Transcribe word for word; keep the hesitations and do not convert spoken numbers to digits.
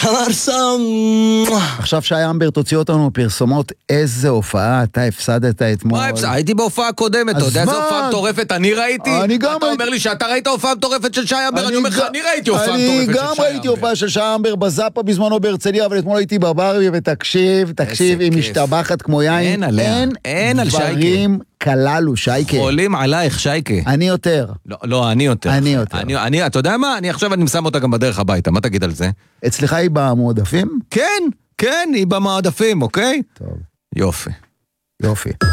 חמרסם. עכשיו שי אמבר תוציא אותנו פרסומות, איזה הופעה אתה הפסדת אתמול. מה הפסד? הייתי בהופעה קודמת, אתה יודע איזה הופעה מטורפת אני ראיתי? אני גם אתה ראיתי. אומר לי שאתה ראית הופעה מטורפת של שי אמבר, אני אומר לך, אני ראיתי הופעה מטורפת של שי אמבר. אני גם ראיתי הופעה של שי אמבר בזאפה בזמנו בהרצליה, אבל אתמול הייתי בברבי, ותקשיב, תקשיב, היא משתבחת כמו יין. אין עליה, אין על שייקה. דברים כללו, שייקה. חולים עלייך, שייקה. אני יותר. לא, לא, אני יותר. אני יותר. אני, אני, אתה יודע מה? אני עכשיו אני שם אותה גם בדרך הביתה, מה תגיד על זה? אצלך היא במועדפים? כן, כן, היא במועדפים, אוקיי? טוב. יופי. יופי.